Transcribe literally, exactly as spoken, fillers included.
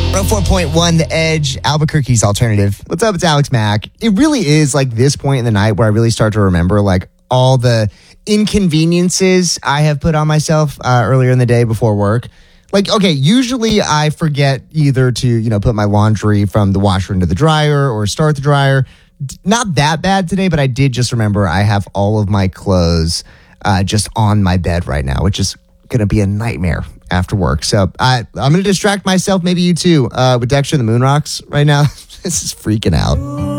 one oh four point one The Edge, Albuquerque's alternative. What's up? It's Alex Mack. It really is like this point in the night where I really start to remember like all the inconveniences I have put on myself uh, earlier in the day before work. Like, okay, usually I forget either to, you know, put my laundry from the washer into the dryer or start the dryer. Not that bad today, but I did just remember I have all of my clothes uh, just on my bed right now, which is going to be a nightmare after work. So I, I'm going to distract myself, maybe you too, uh, with Dexter and the Moonrocks right now. This is freaking out.